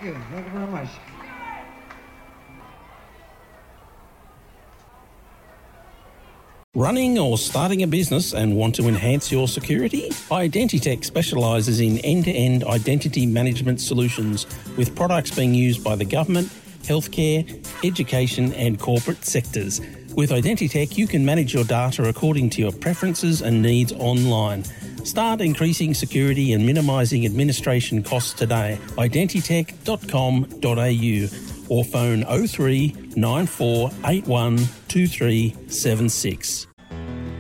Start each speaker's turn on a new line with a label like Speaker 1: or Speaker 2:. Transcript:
Speaker 1: Thank you very much.
Speaker 2: Running or starting a business and want to enhance your security? Identitech specialises in end-to-end identity management solutions with products being used by the government, healthcare, education and corporate sectors. With Identitech, you can manage your data according to your preferences and needs online. Start increasing security and minimising administration costs today. Identitech.com.au or phone 03 9481 2376.